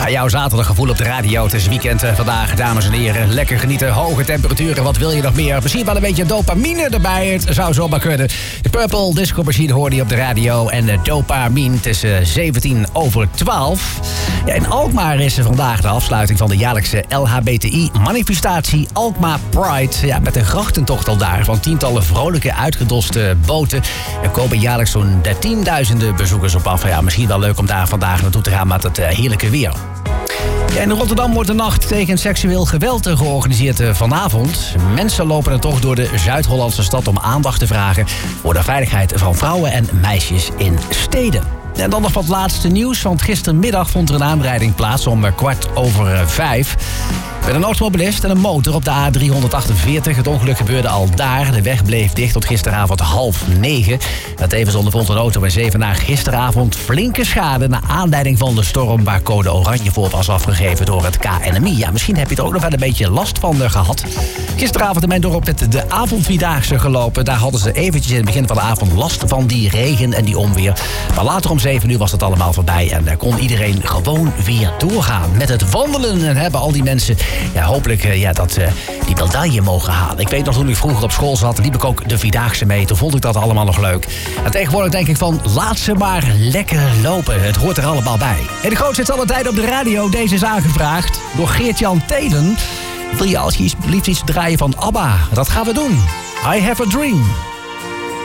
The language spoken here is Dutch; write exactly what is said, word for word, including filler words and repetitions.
Ja, jouw zaterdaggevoel op de radio. Het is weekend uh, vandaag, dames en heren. Lekker genieten, hoge temperaturen. Wat wil je nog meer? Misschien wel een beetje dopamine erbij. Het zou zomaar kunnen. De Purple Disco Machine hoorde je op de radio. En de dopamine, het is uh, zeventien over twaalf. Ja, in Alkmaar is er vandaag de afsluiting van de jaarlijkse L H B T I-manifestatie Alkmaar Pride. Ja, met een grachtentocht al daar van tientallen vrolijke uitgedoste boten. Er komen jaarlijks zo'n tienduizenden bezoekers op af. Ja, misschien wel leuk om daar vandaag naartoe te gaan met het uh, heerlijke weer. Ja, in Rotterdam wordt de nacht tegen seksueel geweld georganiseerd vanavond. Mensen lopen er toch door de Zuid-Hollandse stad om aandacht te vragen voor de veiligheid van vrouwen en meisjes in steden. En dan nog wat laatste nieuws, want gistermiddag vond er een aanrijding plaats om kwart over vijf. Met een automobilist en een motor op de A driehonderdachtenveertig. Het ongeluk gebeurde al daar. De weg bleef dicht tot gisteravond half negen. En tevens ondervond een auto in Zevenaar gisteravond flinke schade naar aanleiding van de storm waar code oranje voor was afgegeven door het K N M I. Ja, misschien heb je er ook nog wel een beetje last van uh, gehad. Gisteravond in mijn dorp met de avondvierdaagse gelopen. Daar hadden ze eventjes in het begin van de avond last van die regen en die onweer. Maar later om zeven uur was het allemaal voorbij en uh, kon iedereen gewoon weer doorgaan. Met het wandelen en hebben al die mensen ja, hopelijk uh, ja, dat, uh, die medaille mogen halen. Ik weet nog, toen ik vroeger op school zat, liep ik ook de Vierdaagse mee. Toen vond ik dat allemaal nog leuk. En tegenwoordig denk ik van, laat ze maar lekker lopen. Het hoort er allemaal bij. En de grootste zit alle tijd op de radio. Deze is aangevraagd door Geert-Jan Telen. Wil je alsjeblieft iets draaien van ABBA? Dat gaan we doen. I Have a Dream.